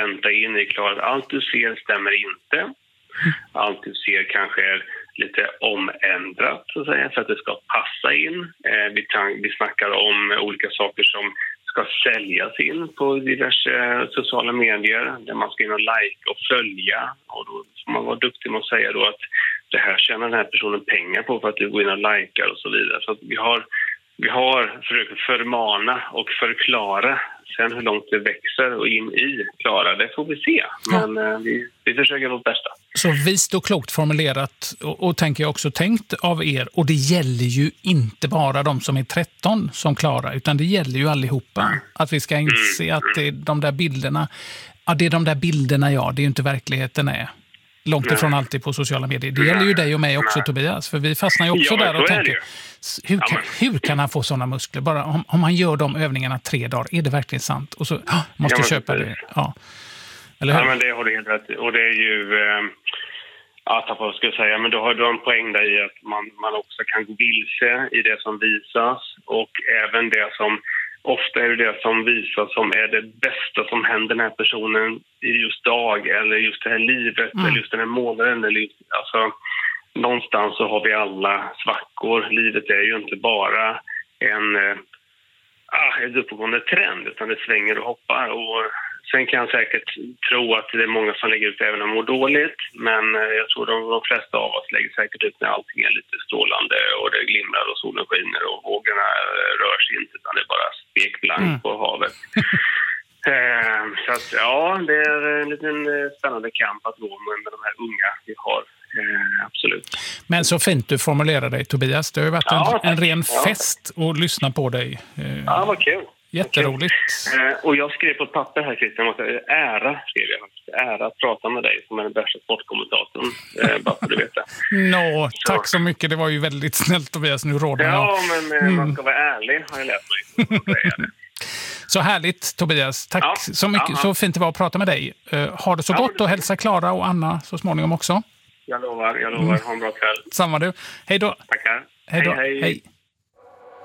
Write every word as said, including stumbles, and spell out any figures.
pränta in i klart att allt du ser stämmer inte. Allt du ser kanske är lite omändrat så att säga, för att det ska passa in. Eh, vi, tan- vi snackar om olika saker som ska säljas in på diverse sociala medier där man ska in och like och följa. Och då får man vara duktig med att säga då att det här tjänar den här personen pengar på för att du går in och likar och så vidare. Så att vi har, vi har försökt förmana och förklara. Sen hur långt det växer och in i klara, det får vi se. Men ja. eh, vi, vi försöker vårt bästa. Så visst och klokt formulerat och, och tänker jag också tänkt av er. Och det gäller ju inte bara de som är tretton som klarar, utan det gäller ju allihopa. Mm. Att vi ska inse mm. att det är de där bilderna, ja det är de där bilderna ja, det är ju inte verkligheten är. Långt ifrån Nej. alltid på sociala medier. Det gäller ju dig och mig också Nej. Tobias, för vi fastnar ju också ja, där och tänker hur kan, hur kan han få sådana muskler? Bara om, om han gör de övningarna tre dagar, är det verkligen sant? Och så oh, måste ja, köpa det. Ja. Eller hur? Ja, men det har du helt rätt. Och det är ju eh, att vad ska jag säga, men då har du en poäng där i att man, man också kan gå vilse i det som visas och även det som ofta är det som visas som är det bästa som händer den här personen i just dag eller just det här livet mm. eller just den här månaden. Eller just, alltså, någonstans så har vi alla svackor. Livet är ju inte bara en, äh, en uppgående trend utan det svänger och hoppar. Och sen kan jag säkert tro att det är många som lägger ut även om de mår dåligt. Men jag tror de, de flesta av oss lägger säkert ut när allting är lite strålande och det glimrar och solen skiner och vågorna rör sig inte utan det är bara spekblank mm. på havet. eh, så att ja, det är en liten spännande kamp att gå med de här unga vi har. Eh, absolut. Men så fint du formulerar dig Tobias. Det har ju varit ja, en, en ren ja. fest att lyssna på dig. Eh, ja, vad kul. Jätteroligt. Okay. Eh, och jag skrev på ett papper här, Christian, att ära skrev jag. Ära att prata med dig som är den bästa sportkommentatorn. Eh, bara för att du vet det. Nå, så. Tack så mycket. Det var ju väldigt snällt Tobias. Nu råder jag. Ja, men eh, mm. man ska vara ärlig har jag lärt mig. Så härligt Tobias. Tack ja. så mycket. Ja, ja. Så fint det var att prata med dig. Uh, har det så ja, gott och hälsa Klara och Anna så småningom också. Jag lovar, jag lovar. Mm. Ha en bra kväll. Samma du. Hej då. Tackar. Hej då. Hej, hej. hej.